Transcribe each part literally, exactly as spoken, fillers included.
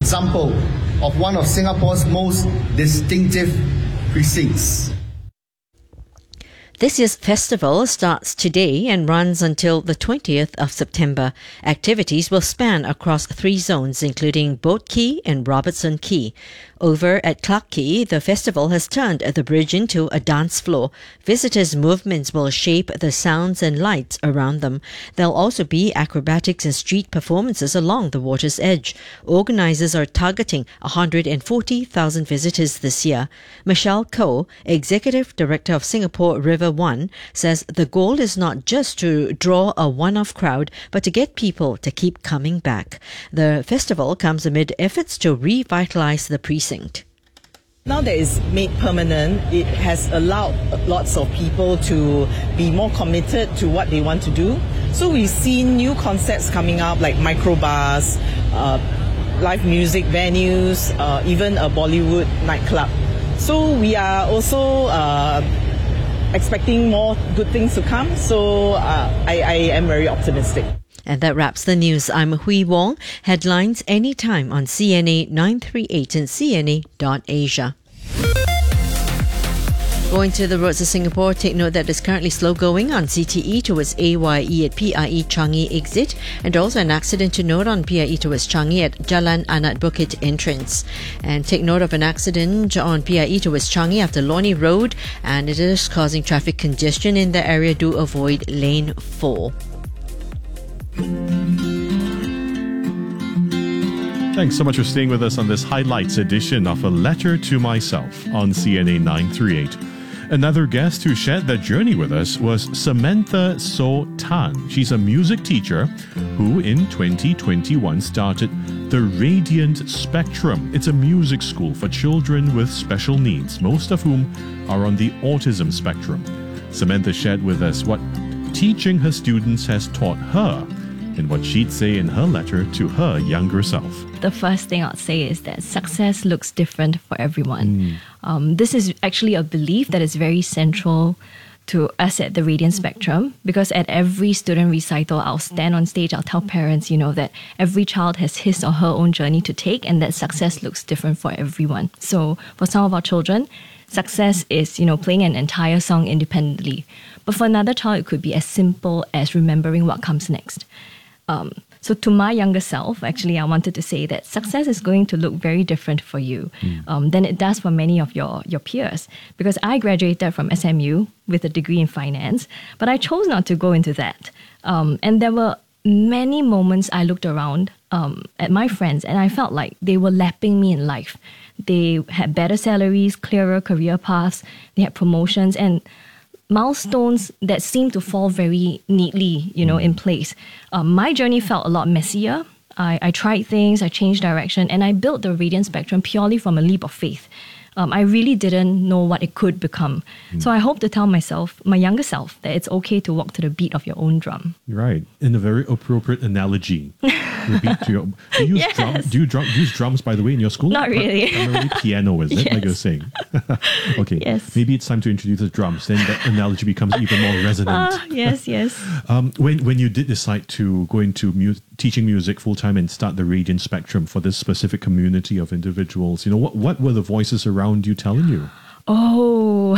example of one of Singapore's most distinctive precincts. This year's festival starts today and runs until the twentieth of September. Activities will span across three zones, including Boat Quay and Robertson Quay. Over at Clarke Quay, the festival has turned the bridge into a dance floor. Visitors' movements will shape the sounds and lights around them. There'll also be acrobatics and street performances along the water's edge. Organisers are targeting one hundred forty thousand visitors this year. Michelle Koh, Executive Director of Singapore River One, says the goal is not just to draw a one-off crowd, but to get people to keep coming back. The festival comes amid efforts to revitalise the precinct. Now that it's made permanent, it has allowed lots of people to be more committed to what they want to do. So we've seen new concepts coming up like microbars, uh, live music venues, uh, even a Bollywood nightclub. So we are also uh, expecting more good things to come. So uh, I, I am very optimistic. And that wraps the news. I'm Hui Wong. Headlines anytime on C N A nine three eight and C N A dot Asia. Going to the roads of Singapore, take note that it's currently slow going on C T E towards A Y E at P I E Changi exit, and also an accident to note on P I E towards Changi at Jalan Anak Bukit entrance. And take note of an accident on P I E towards Changi after Lornie Road, and it is causing traffic congestion in the area. Do avoid lane four. Thanks so much for staying with us on this highlights edition of A Letter to Myself on C N A nine three eight. Another guest who shared their journey with us was Samantha So Tan. She's a music teacher who in twenty twenty-one started the Radiant Spectrum. It's a music school for children with special needs, most of whom are on the autism spectrum. Samantha shared with us what teaching her students has taught her and what she'd say in her letter to her younger self. The first thing I'll say is that success looks different for everyone. Mm. Um, this is actually a belief that is very central to us at the Radiant Spectrum, because at every student recital, I'll stand on stage, I'll tell parents, you know, that every child has his or her own journey to take and that success looks different for everyone. So for some of our children, success is, you know, playing an entire song independently. But for another child, it could be as simple as remembering what comes next. Um, so to my younger self, actually, I wanted to say that success is going to look very different for you mm. um, than it does for many of your, your peers. Because I graduated from S M U with a degree in finance, but I chose not to go into that. Um, and there were many moments I looked around um, at my friends and I felt like they were lapping me in life. They had better salaries, clearer career paths, they had promotions and milestones that seemed to fall very neatly, you know, in place. Um, my journey felt a lot messier. I, I tried things, I changed direction, and I built the Radiant Spectrum purely from a leap of faith. Um, I really didn't know what it could become. Mm. So I hope to tell myself, my younger self, that it's okay to walk to the beat of your own drum. Right. In a very appropriate analogy. The beat to your, do you use, yes. drum, do you drum, use drums, by the way, in your school? Not really. Primarily piano, is it? Yes. Like you're saying. Okay. Yes. Maybe it's time to introduce the drums. Then that analogy becomes even more resonant. Ah, yes, yes. um, when, when you did decide to go into mu- teaching music full-time and start the Radiant Spectrum for this specific community of individuals, you know, what, what were the voices around you telling you? Oh,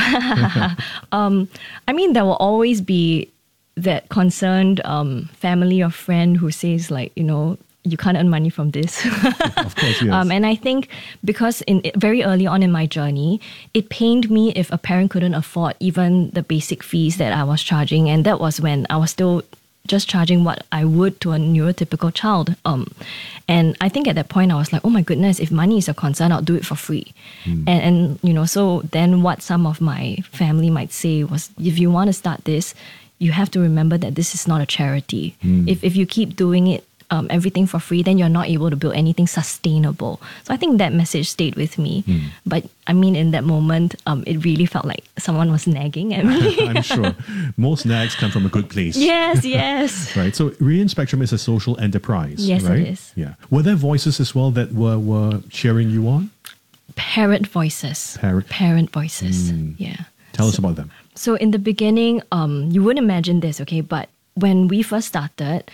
um, I mean, there will always be that concerned um, family or friend who says, like, you know, you can't earn money from this. Of course, yes. Um, and I think because in very early on in my journey, it pained me if a parent couldn't afford even the basic fees that I was charging. And that was when I was still just charging what I would to a neurotypical child. Um, and I think at that point I was like, oh my goodness, if money is a concern, I'll do it for free. Mm. And, and, you know, so then what some of my family might say was, if you want to start this, you have to remember that this is not a charity. Mm. If if you keep doing it, um, everything for free, then you're not able to build anything sustainable. So I think that message stayed with me. Mm. But I mean, in that moment, um, it really felt like someone was nagging at me. I'm sure. Most nags come from a good place. Yes, yes. Right. So Radiant Spectrum is a social enterprise. Yes, right? it is. Yeah. Were there voices as well that were, were cheering you on? Parent voices. Parent. Parent voices. Mm. Yeah. Tell so, us about them. So in the beginning, um, you wouldn't imagine this, okay? But when we first started,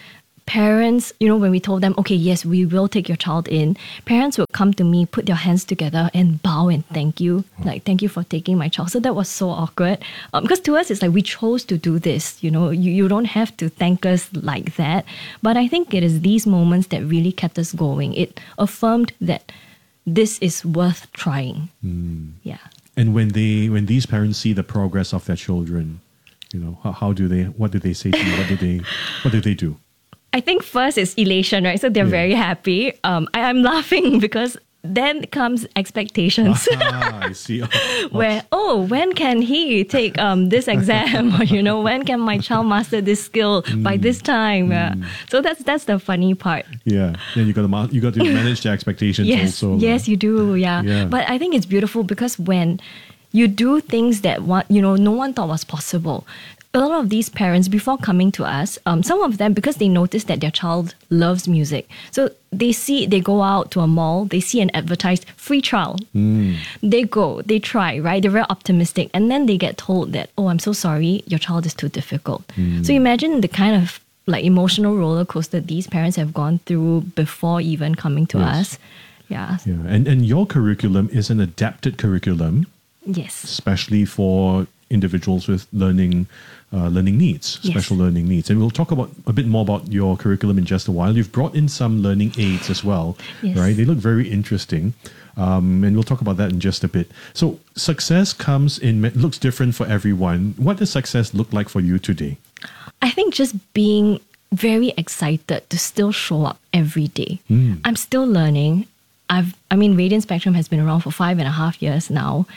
parents, you know, when we told them, okay, yes, we will take your child in, parents would come to me, put their hands together and bow and thank you. Like, thank you for taking my child. So that was so awkward. Um, because to us, it's like, we chose to do this. You know, you, you don't have to thank us like that. But I think it is these moments that really kept us going. It affirmed that this is worth trying. Mm. Yeah. And when they, when these parents see the progress of their children, you know, how, how do they, what do they say to you? What do they, what do they do? I think first is elation, right? So they're Yeah. very happy. Um, I, I'm laughing because then comes expectations. Ah, I see. Oh, Where, oh, when can he take um, this exam? Or, you know, when can my child master this skill by this time? Uh, so that's that's the funny part. yeah. Then you got to ma- you got to manage the expectations Yes, also. yes, you do, yeah. Yeah. But I think it's beautiful because when you do things that one, you know, no one thought was possible. A lot of these parents, before coming to us, um, some of them, because they notice that their child loves music, so they see, they go out to a mall, they see an advertised free trial. Mm. They go, they try, right? They're very optimistic. And then they get told that, oh, I'm so sorry, your child is too difficult. Mm. So imagine the kind of like emotional roller coaster these parents have gone through before even coming to Yes. us. Yeah. Yeah. And and your curriculum is an adapted curriculum, Yes. especially for individuals with learning uh, learning needs, Yes. special learning needs. And we'll talk about a bit more about your curriculum in just a while. You've brought in some learning aids as well, Yes. right? They look very interesting. Um, and we'll talk about that in just a bit. So success comes in, looks different for everyone. What does success look like for you today? I think just being very excited to still show up every day. Mm. I'm still learning. I've, I mean, Radiant Spectrum has been around for five and a half years now.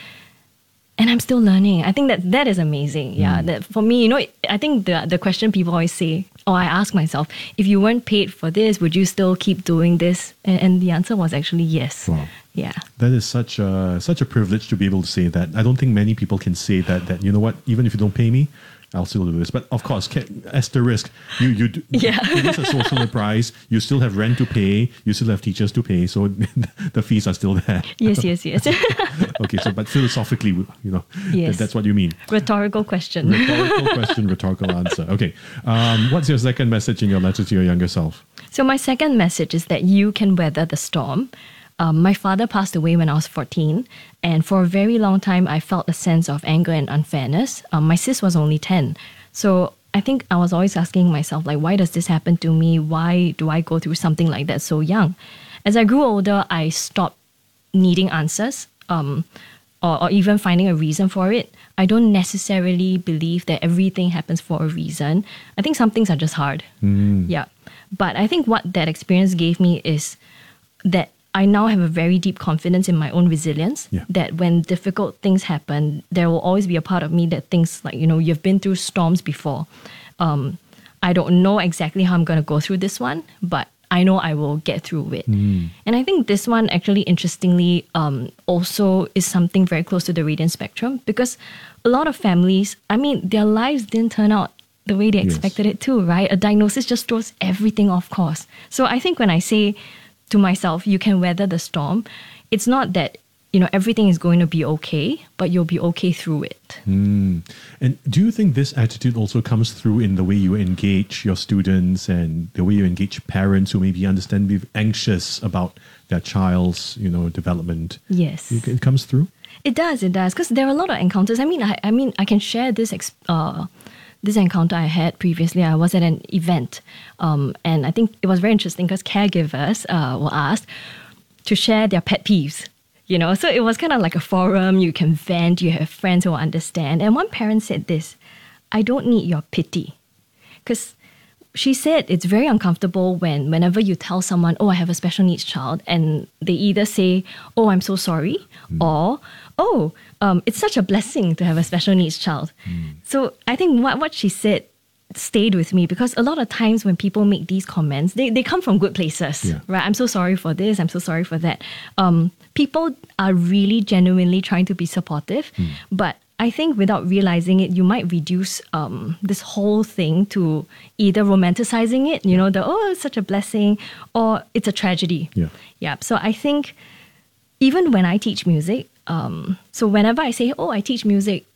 And I'm still learning. I think that that is amazing. Yeah, that for me, you know, I think the the question people always say, or I ask myself, if you weren't paid for this, would you still keep doing this? And, and the answer was actually yes. Wow. Yeah. That is such a such a privilege to be able to say that. I don't think many people can say that. That you know what, even if you don't pay me, I'll still do this. But of course, ca- asterisk, you you do, Yeah. it is a social enterprise. You still have rent to pay. You still have teachers to pay. So the fees are still there. Yes, yes, yes. Okay, so but philosophically, you know, Yes. that, that's what you mean. Rhetorical question. Rhetorical question, rhetorical answer. Okay, um, what's your second message in your letter to your younger self? So my second message is that you can weather the storm. Um, my father passed away when I was fourteen, and for a very long time, I felt a sense of anger and unfairness. Um, my sis was only ten. So I think I was always asking myself, like, why does this happen to me? Why do I go through something like that so young? As I grew older, I stopped needing answers um, or, or even finding a reason for it. I don't necessarily believe that everything happens for a reason. I think some things are just hard. Yeah. But I think what that experience gave me is that I now have a very deep confidence in my own resilience. Yeah. That when difficult things happen, there will always be a part of me that thinks like, you know, you've been through storms before. Um, I don't know exactly how I'm going to go through this one, but I know I will get through it. And I think this one actually, interestingly, um, also is something very close to the Radiant Spectrum, because a lot of families, I mean, their lives didn't turn out the way they Yes. expected it to, right? A diagnosis just throws everything off course. So I think when I say to myself, you can weather the storm, it's not that, you know, everything is going to be okay, but you'll be okay through it. Mm. And do you think this attitude also comes through in the way you engage your students and the way you engage parents who may be understandably anxious about their child's, you know, development? Yes. It it comes through? It does, it does. Because there are a lot of encounters. I mean, I, I mean, I can share this ex- uh, this encounter I had previously. I was at an event, um, and I think it was very interesting because caregivers uh, were asked to share their pet peeves. You know, so it was kind of like a forum. You can vent. You have friends who will understand. And one parent said this: "I don't need your pity," because she said it's very uncomfortable when whenever you tell someone, "Oh, I have a special needs child," and they either say, "Oh, I'm so sorry," or "Oh, um, it's such a blessing to have a special needs child." So I think what, what she said stayed with me, because a lot of times when people make these comments, they, they come from good places, Yeah. right? I'm so sorry for this, I'm so sorry for that. Um, people are really genuinely trying to be supportive, but I think without realizing it, you might reduce um, this whole thing to either romanticizing it, you know, the, oh, it's such a blessing, or it's a tragedy. Yeah. Yeah. So I think even when I teach music, um, so whenever I say, oh, I teach music,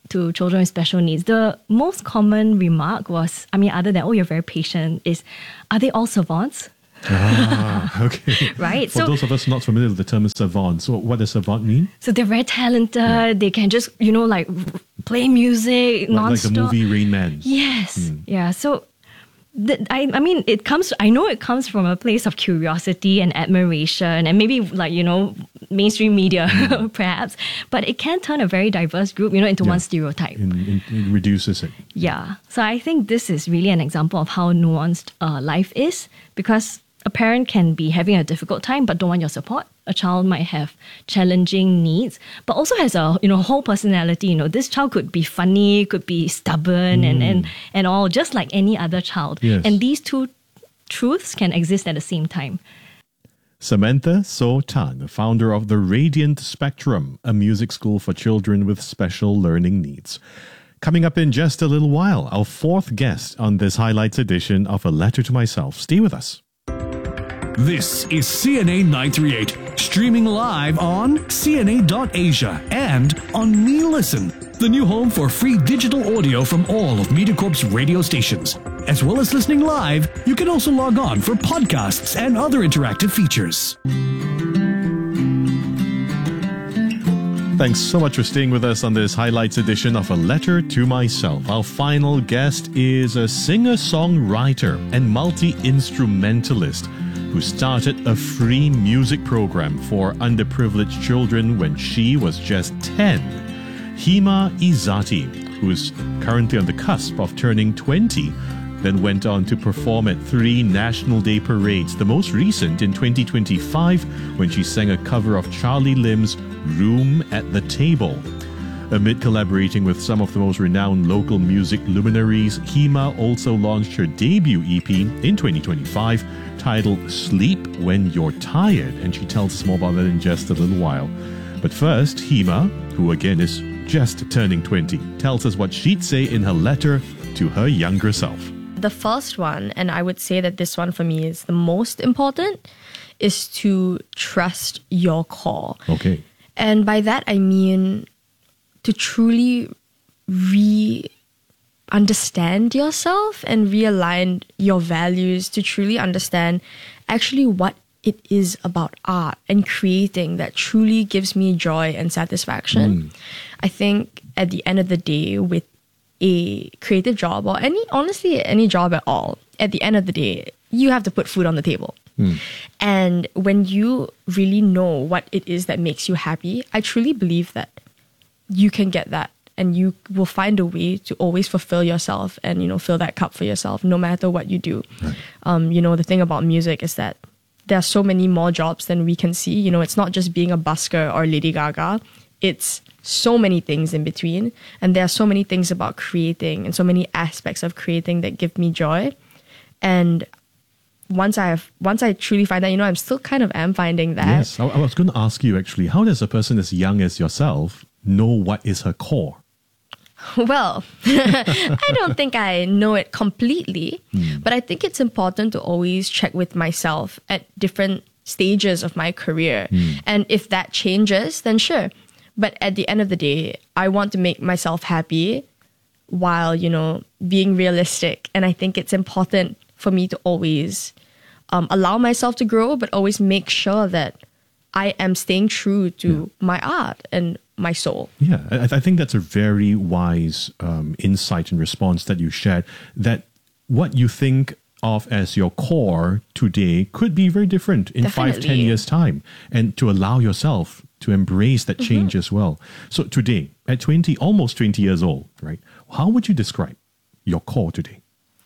to children with special needs, the most common remark was, I mean, other than, oh, you're very patient, is, are they all savants? Ah, okay. Right? For So- those of us not familiar with the term savant, so what does savant mean? So they're very talented. They can just, you know, like r- play music Like, like non-stop. the movie Rain Man. Yes. Yeah. So, th- I, I mean, it comes, I know it comes from a place of curiosity and admiration and maybe like, you know, mainstream media perhaps, but it can turn a very diverse group, you know, into Yeah. one stereotype. In, in, it reduces it. Yeah. So I think this is really an example of how nuanced uh, life is, because a parent can be having a difficult time but don't want your support. A child might have challenging needs, but also has a you know whole personality. You know, this child could be funny, could be stubborn, and, and and all, just like any other child. Yes. And these two truths can exist at the same time. Samantha So Tan, the founder of the Radiant Spectrum, a music school for children with special learning needs. Coming up in just a little while, our fourth guest on this highlights edition of A Letter to Myself. Stay with us. This is C N A nine three eight, streaming live on C N A dot Asia and on Me Listen, the new home for free digital audio from all of MediaCorp's radio stations. As well as listening live, you can also log on for podcasts and other interactive features. Thanks so much for staying with us on this highlights edition of A Letter to Myself. Our final guest is a singer-songwriter and multi-instrumentalist who started a free music program for underprivileged children when she was just ten. Hima Izzati, who is currently on the cusp of turning twenty, then went on to perform at three National Day parades, the most recent in twenty twenty-five when she sang a cover of Charlie Lim's Room at the Table. Amid collaborating with some of the most renowned local music luminaries, Hima also launched her debut E P in twenty twenty-five titled Sleep When You're Tired, and she tells us more about that in just a little while. But first, Hima, who again is just turning twenty, tells us what she'd say in her letter to her younger self. The first one, and I would say that this one for me is the most important, is to trust your core. Okay. And by that, I mean to truly re understand yourself and realign your values, to truly understand actually what it is about art and creating that truly gives me joy and satisfaction. I think at the end of the day, with a creative job or any, honestly, any job at all, at the end of the day, you have to put food on the table. And when you really know what it is that makes you happy, I truly believe that you can get that and you will find a way to always fulfill yourself and, you know, fill that cup for yourself no matter what you do. Right. Um, you know, the thing about music is that there are so many more jobs than we can see. You know, it's not just being a busker or Lady Gaga. It's so many things in between. And there are so many things about creating and so many aspects of creating that give me joy. And once I have, once I truly find that, you know, I'm still kind of am finding that. Yes, I, I was going to ask you actually, how does a person as young as yourself know what is her core? Well, I don't think I know it completely, mm. but I think it's important to always check with myself at different stages of my career. Mm. And if that changes, then sure. But at the end of the day, I want to make myself happy while, you know, being realistic. And I think it's important for me to always um, allow myself to grow, but always make sure that I am staying true to yeah. my art and my soul. Yeah, I, I think that's a very wise um, insight and response that you shared, that what you think of as your core today could be very different in Definitely. five, ten years' time, and to allow yourself to embrace that change mm-hmm. as well. So today, at twenty, almost twenty years old, right, how would you describe your core today?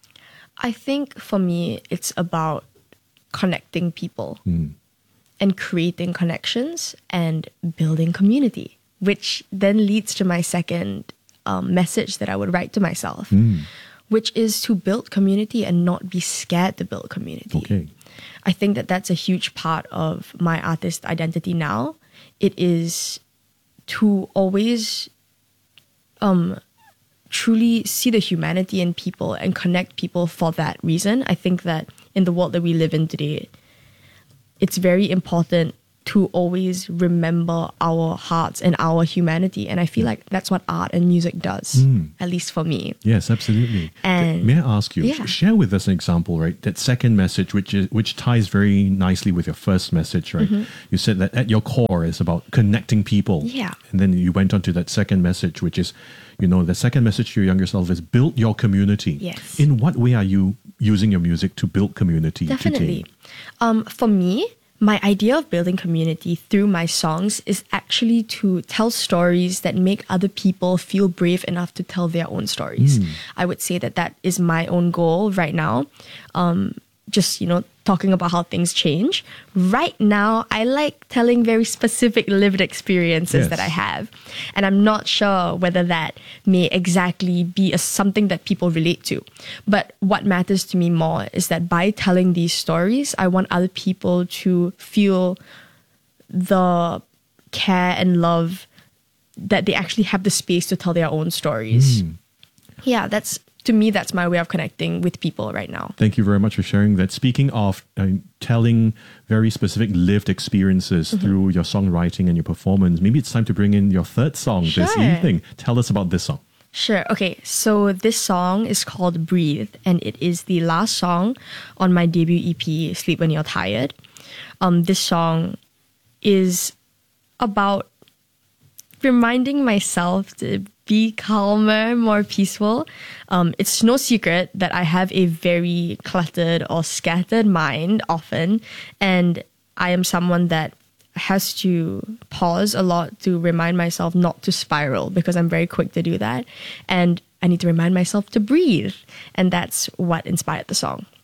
I think for me, it's about connecting people mm. and creating connections and building community, which then leads to my second um, message that I would write to myself, mm. which is to build community and not be scared to build community. Okay. I think that that's a huge part of my artist identity now. It is to always um, truly see the humanity in people and connect people for that reason. I think that in the world that we live in today, it's very important to always remember our hearts and our humanity. And I feel like that's what art and music does, at least for me. Yes, absolutely. And- May I ask you, Yeah. share with us an example, right? That second message, which is which ties very nicely with your first message, right? You said that at your core is about connecting people. Yeah. And then you went on to that second message, which is, you know, the second message to your younger self is build your community. Yes. In what way are you using your music to build community Definitely. today? Um, for me, my idea of building community through my songs is actually to tell stories that make other people feel brave enough to tell their own stories. I would say that that is my own goal right now. Um, just, you know, talking about how things change. Right now, I like telling very specific lived experiences Yes. that I have. And I'm not sure whether that may exactly be a, something that people relate to. But what matters to me more is that by telling these stories, I want other people to feel the care and love that they actually have the space to tell their own stories. Yeah, that's to me, that's my way of connecting with people right now. Thank you very much for sharing that. Speaking of uh, telling very specific lived experiences Mm-hmm. through your songwriting and your performance, maybe it's time to bring in your third song this Sure. evening. Tell us about this song. Sure. Okay. So this song is called Breathe, and it is the last song on my debut E P, Sleep When You're Tired. Um, this song is about reminding myself to be calmer, more peaceful. Um, it's no secret that I have a very cluttered or scattered mind often, and I am someone that has to pause a lot to remind myself not to spiral because I'm very quick to do that. And I need to remind myself to breathe. And that's what inspired the song.